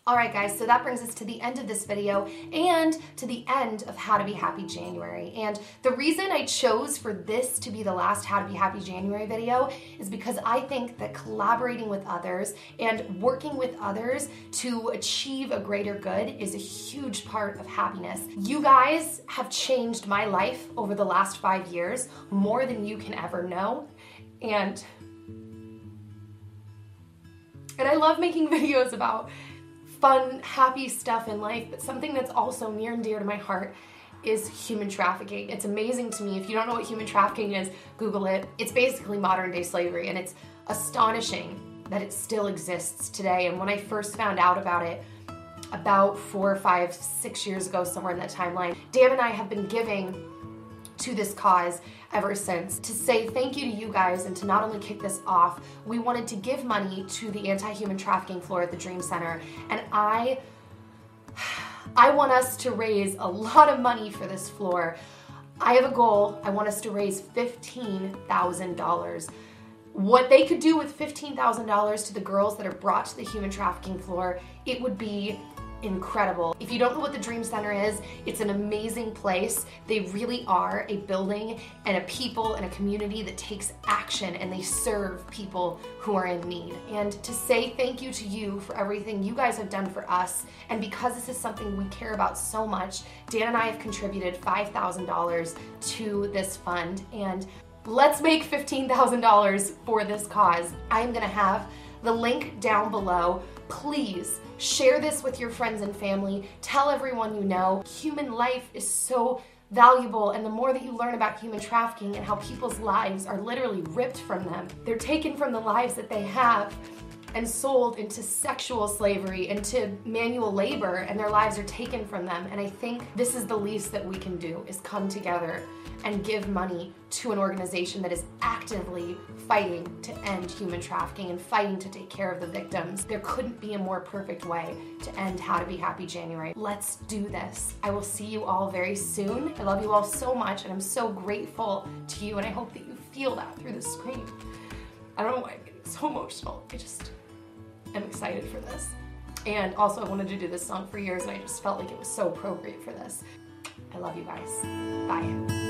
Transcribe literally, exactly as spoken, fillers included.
All right, guys, so that brings us to the end of this video and to the end of How to Be Happy January. And the reason I chose for this to be the last How to Be Happy January video is because I think that collaborating with others and working with others to achieve a greater good is a huge part of happiness. You guys have changed my life over the last five years more than you can ever know. And, and I love making videos about fun, happy stuff in life, but something that's also near and dear to my heart is human trafficking. It's amazing to me. If you don't know what human trafficking is, Google it. It's basically modern day slavery, and it's astonishing that it still exists today. And when I first found out about it, about four, five, six years ago, somewhere in that timeline, Dan and I have been giving to this cause ever since. To say thank you to you guys and to not only kick this off, we wanted to give money to the anti-human trafficking floor at the Dream Center, and I I want us to raise a lot of money for this floor. I have a goal. I want us to raise fifteen thousand dollars. What they could do with fifteen thousand dollars to the girls that are brought to the human trafficking floor, it would be incredible. If you don't know what the Dream Center is, it's an amazing place. They really are a building and a people and a community that takes action, and they serve people who are in need. And to say thank you to you for everything you guys have done for us, and because this is something we care about so much, Dan and I have contributed five thousand dollars to this fund, and let's make fifteen thousand dollars for this cause. I'm gonna have the link down below. Please share this with your friends and family. Tell everyone you know. Human life is so valuable, and the more that you learn about human trafficking and how people's lives are literally ripped from them, they're taken from the lives that they have and sold into sexual slavery, into manual labor, and their lives are taken from them. And I think this is the least that we can do, is come together and give money to an organization that is actively fighting to end human trafficking and fighting to take care of the victims. There couldn't be a more perfect way to end How to Be Happy January. Let's do this. I will see you all very soon. I love you all so much, and I'm so grateful to you, and I hope that you feel that through the screen. I don't know why I'm getting so emotional. I just am excited for this. And also I wanted to do this song for years, and I just felt like it was so appropriate for this. I love you guys. Bye.